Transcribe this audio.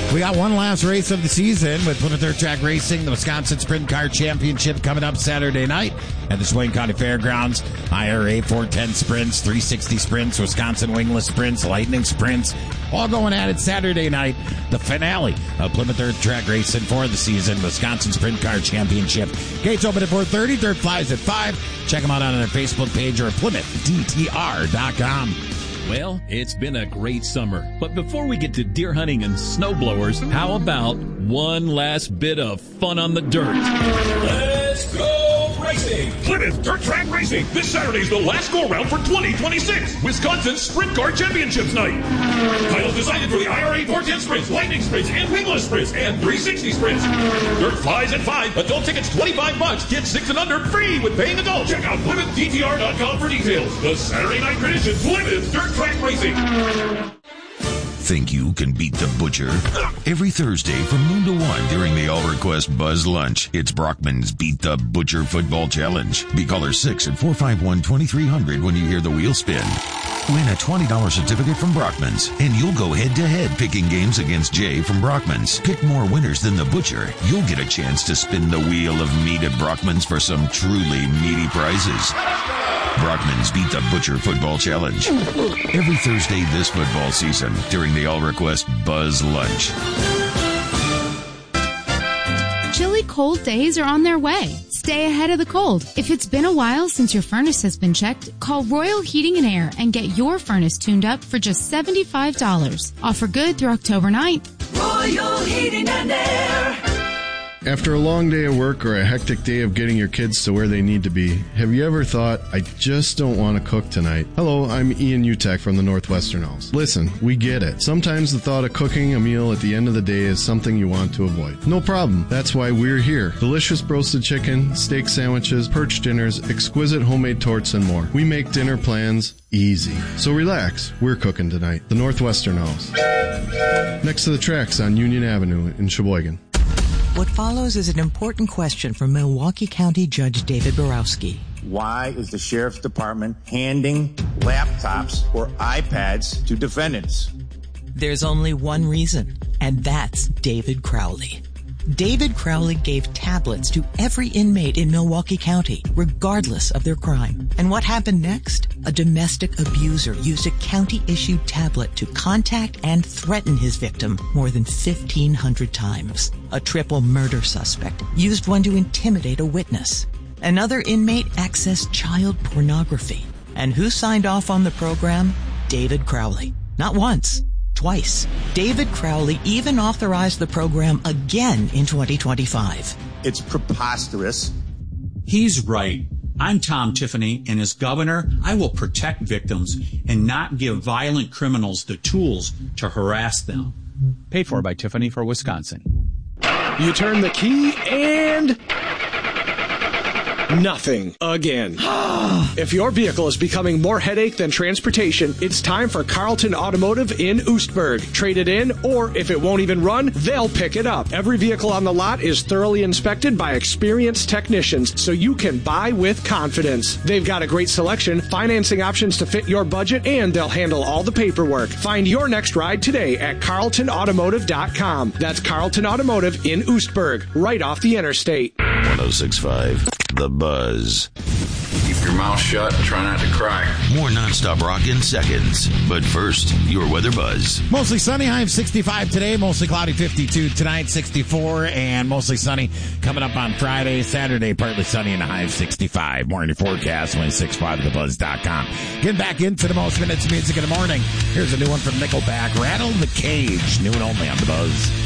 We got one last race of the season with Plymouth Dirt Track Racing, the Wisconsin Sprint Car Championship coming up Saturday night at the Sheboygan County Fairgrounds. IRA 410 sprints, 360 sprints, Wisconsin wingless sprints, lightning sprints, all going at it Saturday night. The finale of Plymouth Dirt Track Racing for the season, Wisconsin Sprint Car Championship. Gates open at 4:30, dirt flies at 5. Check them out on their Facebook page or at PlymouthDTR.com. Well, it's been a great summer. But before we get to deer hunting and snowblowers, how about one last bit of fun on the dirt? Let's go racing! Plymouth Dirt Track Racing. This Saturday's the last go-around for 2026. Wisconsin Sprint Car Championships Night. Titles decided for the IRA 410 sprints, lightning sprints, and wingless sprints, and 360 sprints. Dirt flies at 5. Adult tickets $25. Kids 6 and under free with paying adults. Check out PlymouthDTR.com for details. The Saturday night tradition, Plymouth Dirt Track Racing. Think you can beat the Butcher? Every Thursday from noon to 1 during the All Request Buzz Lunch, it's Brockman's Beat the Butcher Football Challenge. Be caller 6 at 451-2300 when you hear the wheel spin. Win a $20 certificate from Brockman's, and you'll go head-to-head picking games against Jay from Brockman's. Pick more winners than the Butcher. You'll get a chance to spin the wheel of meat at Brockman's for some truly meaty prizes. Brockman's Beat the Butcher Football Challenge. Every Thursday this football season during the All Request Buzz Lunch. Chilly cold days are on their way. Stay ahead of the cold. If it's been a while since your furnace has been checked, call Royal Heating and Air and get your furnace tuned up for just $75. Offer good through October 9th. Royal Heating and Air. After a long day of work or a hectic day of getting your kids to where they need to be, have you ever thought, I just don't want to cook tonight? Hello, I'm Ian Utek from the Northwestern Owls. Listen, we get it. Sometimes the thought of cooking a meal at the end of the day is something you want to avoid. No problem. That's why we're here. Delicious roasted chicken, steak sandwiches, perch dinners, exquisite homemade torts, and more. We make dinner plans easy. So relax. We're cooking tonight. The Northwestern Owls. Next to the tracks on Union Avenue in Sheboygan. What follows is an important question from Milwaukee County Judge David Borowski. Why is the Sheriff's Department handing laptops or iPads to defendants? There's only one reason, and that's David Crowley. David Crowley gave tablets to every inmate in Milwaukee County, regardless of their crime. And what happened next? A domestic abuser used a county-issued tablet to contact and threaten his victim more than 1,500 times. A triple murder suspect used one to intimidate a witness. Another inmate accessed child pornography. And who signed off on the program? David Crowley. Not once. Twice. David Crowley even authorized the program again in 2025. It's preposterous. He's right. I'm Tom Tiffany, and as governor, I will protect victims and not give violent criminals the tools to harass them. Paid for by Tiffany for Wisconsin. You turn the key and... nothing again. If your vehicle is becoming more headache than transportation, it's time for Carlton Automotive in Oostburg. Trade it in, or if it won't even run, they'll pick it up. Every vehicle on the lot is thoroughly inspected by experienced technicians, so you can buy with confidence. They've got a great selection, financing options to fit your budget, and they'll handle all the paperwork. Find your next ride today at CarltonAutomotive.com. That's Carlton Automotive in Oostburg, right off the interstate. 106.5 The Buzz. Keep your mouth shut and try not to cry. More nonstop rock in seconds. But first, your weather buzz. Mostly sunny, high of 65 today. Mostly cloudy, 52 tonight, 64. And mostly sunny coming up on Friday. Saturday, partly sunny and a high of 65. More in your forecast, 106.5thebuzz.com. Getting back into the most minutes of music in the morning. Here's a new one from Nickelback, Rattle the Cage. New and only on The Buzz.